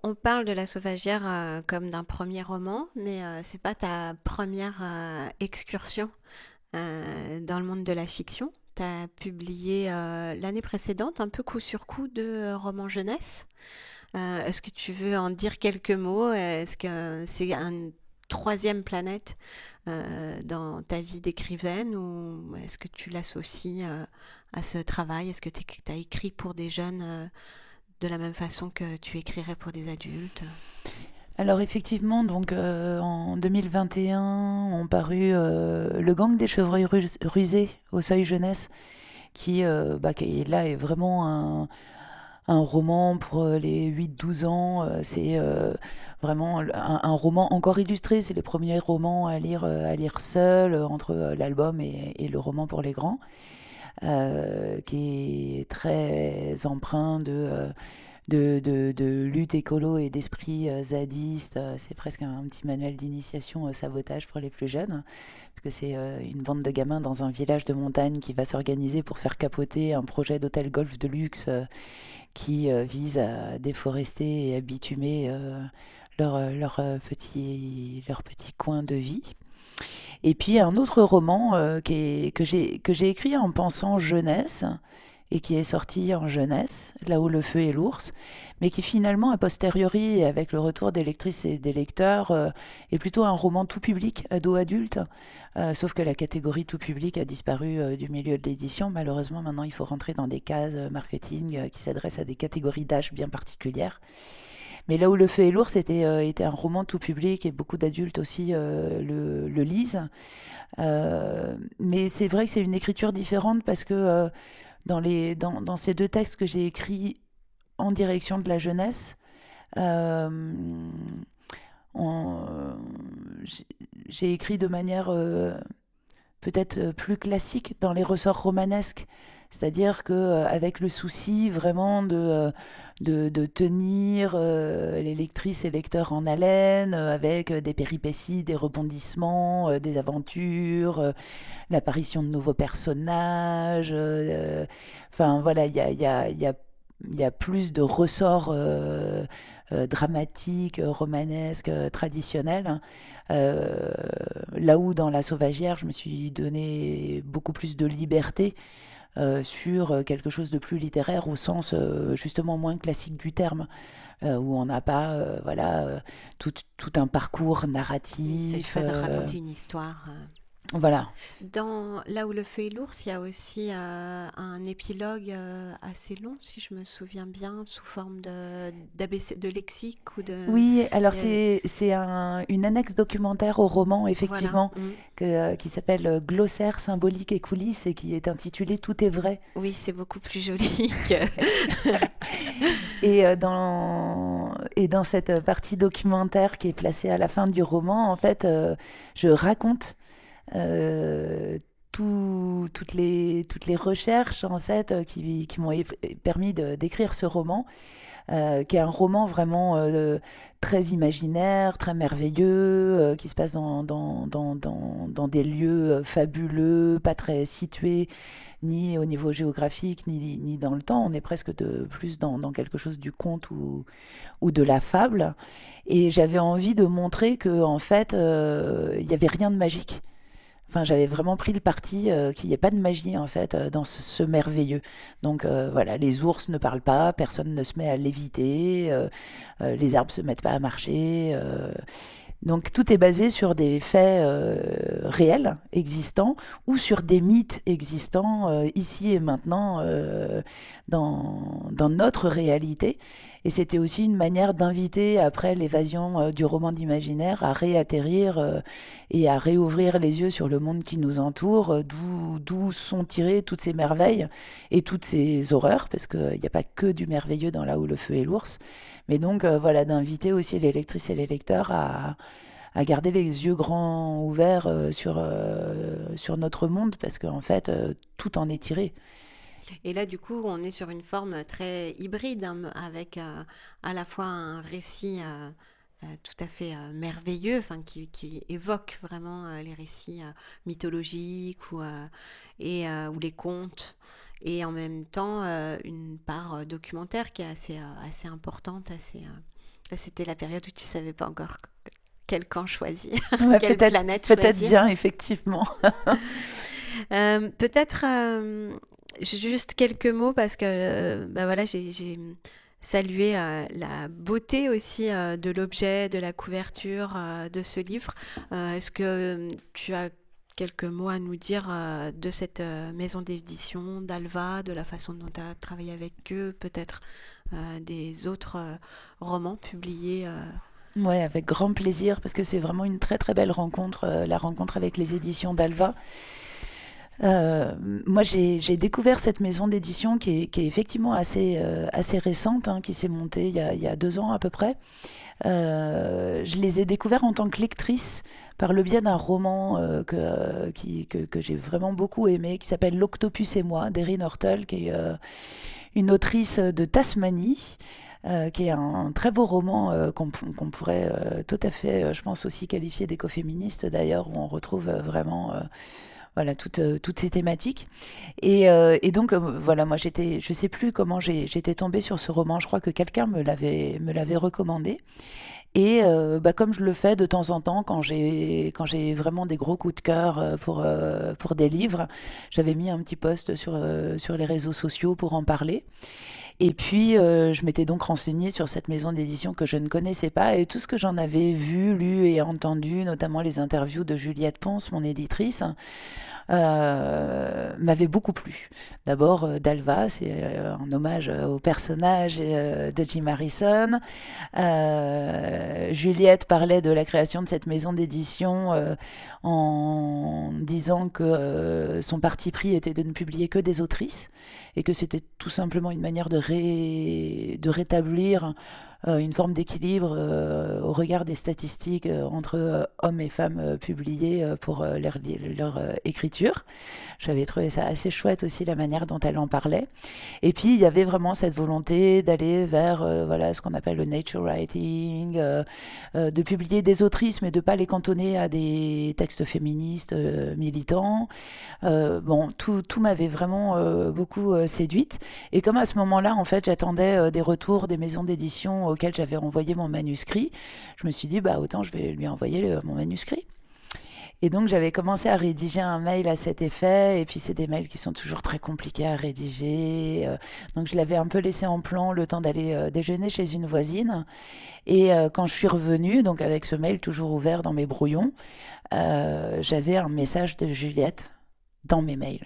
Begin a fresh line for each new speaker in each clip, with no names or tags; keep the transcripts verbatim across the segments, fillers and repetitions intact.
on parle de La Sauvagière euh, comme d'un premier roman, mais euh, c'est pas ta première euh, excursion euh, dans le monde de la fiction. Tu as publié euh, l'année précédente, un peu coup sur coup, deux romans jeunesse. Euh, est-ce que tu veux en dire quelques mots? Est-ce que c'est une troisième planète euh, dans ta vie d'écrivaine ou est-ce que tu l'associes euh, à ce travail? Est-ce que tu as écrit pour des jeunes euh, de la même façon que tu écrirais pour des adultes?
Alors effectivement, donc euh, en deux mille vingt et un, ont paru euh, Le Gang des chevreuils rus- rusés au Seuil Jeunesse, qui, euh, bah, qui est- là est vraiment un, un roman pour euh, les huit douze ans. Euh, c'est euh, vraiment un, un roman encore illustré. C'est les premiers romans à lire, euh, à lire seul, euh, entre euh, l'album et, et le roman pour les grands, euh, qui est très empreint de... euh, de, de, de lutte écolo et d'esprit euh, zadiste. Euh, c'est presque un, un petit manuel d'initiation au sabotage pour les plus jeunes, parce que c'est euh, une bande de gamins dans un village de montagne qui va s'organiser pour faire capoter un projet d'hôtel golf de luxe euh, qui euh, vise à déforester et à bitumer euh, leur, euh, leur, euh, petit, leur petit coin de vie. Et puis un autre roman euh, qui est- que j'ai que j'ai écrit en pensant jeunesse et qui est sorti en jeunesse, Là où le feu et l'ours, mais qui finalement, a posteriori, avec le retour des lectrices et des lecteurs, euh, est plutôt un roman tout public, ado-adulte, euh, sauf que la catégorie tout public a disparu euh, du milieu de l'édition. Malheureusement, maintenant, il faut rentrer dans des cases euh, marketing euh, qui s'adressent à des catégories d'âge bien particulières. Mais Là où le feu et l'ours était, euh, était un roman tout public et beaucoup d'adultes aussi euh, le, le lisent. Euh, mais c'est vrai que c'est une écriture différente parce que euh, dans, les, dans, dans ces deux textes que j'ai écrits en direction de la jeunesse, euh, on- j'ai j'ai écrit de manière euh, peut-être euh, plus classique dans les ressorts romanesques. C'est-à-dire qu'avec le souci vraiment de, euh, de, de tenir euh, les lectrices et lecteurs en haleine, euh, avec euh, des péripéties, des rebondissements, euh, des aventures, euh, l'apparition de nouveaux personnages. euh, Enfin voilà, il y a, il y a, il y a, il y a plus de ressorts euh, euh, dramatiques, euh, romanesques, euh, traditionnels, hein. Euh, Là où dans La Sauvagière, je me suis donné beaucoup plus de liberté euh, sur quelque chose de plus littéraire au sens euh, justement moins classique du terme, euh, où on n'a pas euh, voilà, euh, tout, tout un parcours
Il ne s'agit
narratif.
pas de
euh,
raconter une histoire. euh.
voilà.
Dans Là où le feu et l'ours, il y a aussi euh, un épilogue euh, assez long, si je me souviens bien, sous forme de, d'A B C, de lexique ou de...
Oui, alors
il y a-
c'est c'est un- une annexe documentaire au roman,
Voilà.
effectivement,
Mm.
que, euh, qui s'appelle euh, Glossaire symbolique et coulisses et qui est intitulé Tout est vrai.
Oui, c'est beaucoup plus joli que...
Et, euh, dans, et dans cette partie documentaire qui est placée à la fin du roman, en fait, euh, je raconte euh, tout- toutes les, toutes les recherches en fait, euh, qui, qui m'ont é- permis de- d'écrire ce roman, euh, qui est un roman vraiment euh, très imaginaire, très merveilleux, euh, qui se passe dans, dans, dans, dans, dans des lieux euh, fabuleux, pas très situés, ni au niveau géographique, ni, ni dans le temps. On est presque de, plus dans, dans quelque chose du conte ou, ou de la fable. Et j'avais envie de montrer que en fait, euh, il n'y avait rien de magique. Enfin, j'avais vraiment pris le parti euh, qu'il n'y ait pas de magie en fait euh, dans ce, ce merveilleux. Donc euh, voilà, les ours ne parlent pas, personne ne se met à léviter, euh, euh, les arbres se mettent pas à marcher. euh. Donc tout est basé sur des faits euh, réels, existants, ou sur des mythes existants euh, ici et maintenant euh, dans, dans notre réalité. Et c'était aussi une manière d'inviter, après l'évasion euh, du roman d'imaginaire, à réatterrir euh, et à réouvrir les yeux sur le monde qui nous entoure, euh, d'où, d'où sont tirées toutes ces merveilles et toutes ces horreurs, parce qu'il n'y a pas que du merveilleux dans Là où le feu et l'ours. Mais donc euh, voilà, d'inviter aussi les lectrices et les lecteurs à, à garder les yeux grands ouverts euh, sur, euh, sur notre monde, parce qu'en fait, euh, tout en est tiré.
Et là, du coup, on est sur une forme très hybride, hein, avec euh, à la fois un récit euh, euh, tout à fait euh, merveilleux, enfin, qui, qui évoque vraiment euh, les récits euh, mythologiques ou, euh, et, euh, ou les contes, et en même temps euh, une part euh, documentaire qui est assez, euh, assez importante, assez, euh, Là, c'était la période où tu savais pas encore quel camp choisir,
Ouais,
quelle
peut-être,
planète
peut-être
choisir.
bien, effectivement.
Euh, peut-être euh, juste quelques mots parce que euh, bah voilà, j'ai, j'ai salué euh, la beauté aussi euh, de l'objet, de la couverture euh, de ce livre. Euh, est-ce que euh, tu as quelques mots à nous dire euh, de cette euh, maison d'édition, d'Alva, de la façon dont tu as travaillé avec eux, peut-être euh, des autres euh, romans publiés euh,
Ouais, avec grand plaisir, parce que c'est vraiment une très très belle rencontre, euh, la rencontre avec les éditions d'Alva. Euh, moi, j'ai j'ai découvert cette maison d'édition qui est, qui est effectivement assez, euh, assez récente, hein, qui s'est montée il y a, il y a deux ans à peu près. Euh, je les ai découverts en tant que lectrice par le biais d'un roman euh, que, qui- que, que j'ai vraiment beaucoup aimé, qui s'appelle L'Octopus et moi, d'Erin Hortel, qui est euh, une autrice de Tasmanie. Euh, qui est un très beau roman euh, qu'on qu'on pourrait euh, tout à fait, euh, je pense aussi qualifier d'écoféministe d'ailleurs, où on retrouve euh, vraiment euh, voilà, toutes, euh, toutes ces thématiques. Et, euh, et donc, euh, voilà, moi, j'étais, je sais plus comment j'ai- j'étais tombée sur ce roman. Je crois que quelqu'un me l'avait, me l'avait recommandé. Et euh, bah, comme je le fais de temps en temps, quand j'ai, quand j'ai vraiment des gros coups de cœur euh, pour, euh, pour des livres, j'avais mis un petit post sur, euh, sur les réseaux sociaux pour en parler. Et puis, euh, je m'étais donc renseignée sur cette maison d'édition que je ne connaissais pas. Et tout ce que j'en avais vu, lu et entendu, notamment les interviews de Juliette Ponce, mon éditrice, euh, m'avait beaucoup plu. D'abord, euh, Dalva, c'est euh, un hommage euh, au personnage euh, de Jim Harrison. Euh, Juliette parlait de la création de cette maison d'édition euh, en disant que euh, son parti pris était de ne publier que des autrices et que c'était tout simplement une manière de, ré- de rétablir euh, une forme d'équilibre euh, au regard des statistiques euh, entre euh, hommes et femmes euh, publiés euh, pour euh, leur, leur euh, écriture. J'avais trouvé ça assez chouette aussi la manière dont elle en parlait. Et puis il y avait vraiment cette volonté d'aller vers euh, voilà, ce qu'on appelle le nature writing, euh, euh, de publier des autrices mais de ne pas les cantonner à des textes féministes euh, militants. Euh, bon, tout, tout m'avait vraiment euh, beaucoup euh, séduite. Et comme à ce moment-là, en fait, j'attendais euh, des retours des maisons d'édition auxquelles j'avais envoyé mon manuscrit, je me suis dit, bah autant je vais lui envoyer le- mon manuscrit. Et donc j'avais commencé à rédiger un mail à cet effet, et puis c'est des mails qui sont toujours très compliqués à rédiger. euh, donc je l'avais un peu laissé en plan le temps d'aller euh, déjeuner chez une voisine. Et euh, quand je suis revenue, donc avec ce mail toujours ouvert dans mes brouillons, euh, j'avais un message de Juliette dans mes mails.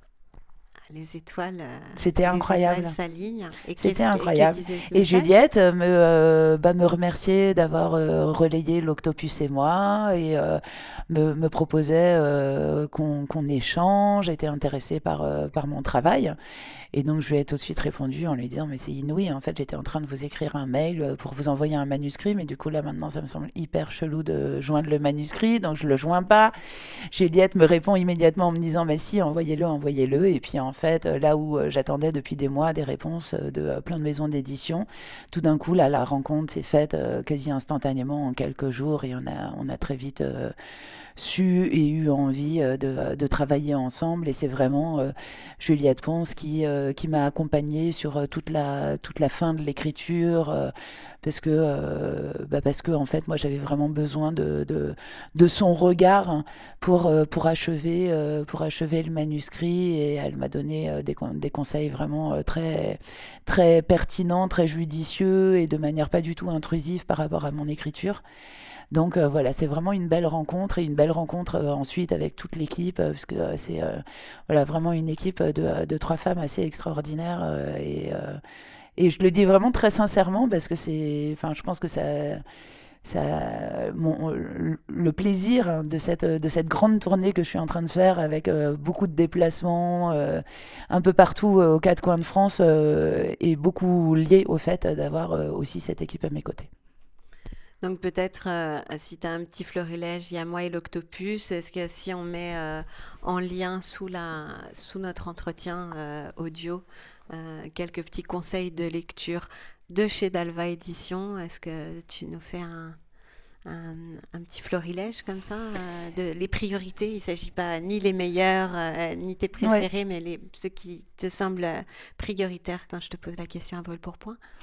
les étoiles, euh,
C'était
les étoiles
incroyable.
s'alignent. Et
C'était
qu'est-ce que, que
incroyable.
disait ce
Et
message?
Juliette euh, me, euh, bah, me remerciait d'avoir euh, relayé l'Octopus et moi et euh, me, me proposait euh, qu'on qu'on échange, était intéressée par, euh, par mon travail. Et donc, je lui ai tout de suite répondu en lui disant, mais c'est inouï, en fait, j'étais en train de vous écrire un mail euh, pour vous envoyer un manuscrit, mais du coup, là, maintenant, ça me semble hyper chelou de joindre le manuscrit, donc je le joins pas. Juliette me répond immédiatement en me disant, mais si, envoyez-le, envoyez-le. Et puis, en fait, euh, là où euh, j'attendais depuis des mois des réponses euh, de euh, plein de maisons d'édition, tout d'un coup, là, la rencontre s'est faite euh, quasi instantanément en quelques jours et on a, on a très vite euh, su et eu envie euh, de, de travailler ensemble. Et c'est vraiment euh, Juliette Ponce qui, euh, qui m'a accompagnée sur euh, toute la, toute la fin de l'écriture. euh, parce que, euh, bah parce que en fait, moi, j'avais vraiment besoin de, de, de son regard hein, pour, euh, pour, achever, euh, pour achever le manuscrit. Et elle m'a donné euh, des, con- des conseils vraiment euh, très, très pertinents, très judicieux et de manière pas du tout intrusive par rapport à mon écriture. Donc euh, voilà, c'est vraiment une belle rencontre et une belle rencontre euh, ensuite avec toute l'équipe, euh, parce que euh, c'est euh, voilà, vraiment une équipe de, de trois femmes assez extraordinaires. euh, et, euh, et je le dis vraiment très sincèrement parce que c'est, enfin, je pense que ça, ça, mon, le plaisir hein, de cette, de cette grande tournée que je suis en train de faire avec euh, beaucoup de déplacements euh, un peu partout euh, aux quatre coins de France euh, est beaucoup lié au fait d'avoir euh, aussi cette équipe à mes côtés.
Donc peut-être, euh, si tu as un petit florilège, il y a moi et l'octopus. Est-ce que si on met euh, en lien sous, la, sous notre entretien euh, audio euh, quelques petits conseils de lecture de chez Dalva Édition, est-ce que tu nous fais un, un, un petit florilège comme ça euh, de les priorités? Il ne s'agit pas ni les meilleurs, euh, ni tes
Ouais.
préférés, mais les, ceux qui te semblent prioritaires quand je te pose la question à brûle pour point.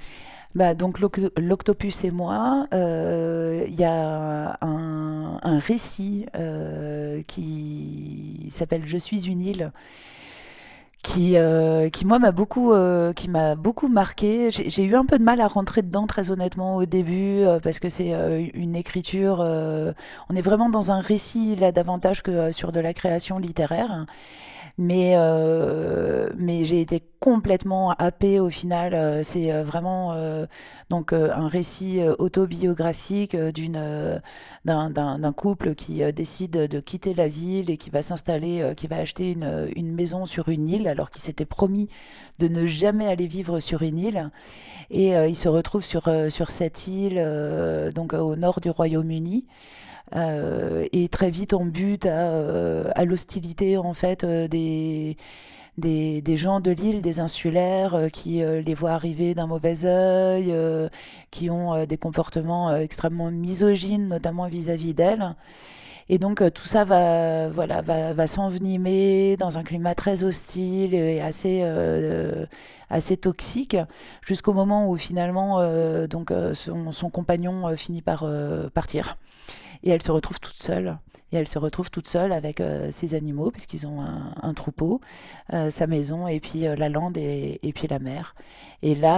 Bah, donc l'oc- l'Octopus et moi, euh, il y a un, un récit euh, qui s'appelle Je suis une île, qui, euh, qui moi m'a beaucoup, euh, qui m'a beaucoup marqué. J'ai j'ai eu un peu de mal à rentrer dedans très honnêtement au début euh, parce que c'est euh, une écriture. Euh, on est vraiment dans un récit là davantage que euh, sur de la création littéraire. Mais, euh, mais j'ai été complètement happée au final. Euh, C'est euh, vraiment euh, donc euh, un récit euh, autobiographique euh, d'une euh, d'un d'un- d'un couple qui euh, décide de quitter la ville et qui va s'installer, euh, qui va acheter une, euh, une maison sur une île alors qu'il s'était promis de ne jamais aller vivre sur une île. Et euh, il se retrouve sur, euh, sur cette île, euh, donc euh, au nord du Royaume-Uni. Euh, et très vite on bute à, euh, à l'hostilité en fait euh, des, des, des gens de l'île, des insulaires, euh, qui euh, les voient arriver d'un mauvais œil, euh, qui ont euh, des comportements euh, extrêmement misogynes, notamment vis-à-vis d'elles. Et donc euh, tout ça va, voilà, va, va s'envenimer dans un climat très hostile et assez, euh, assez toxique, jusqu'au moment où finalement euh, donc, euh, son, son compagnon euh, finit par euh, partir. Et elle se retrouve toute seule. Et elle se retrouve toute seule avec euh, ses animaux, puisqu'ils ont un, un troupeau, euh, sa maison, et puis euh, la lande et, et puis la mer. Et là,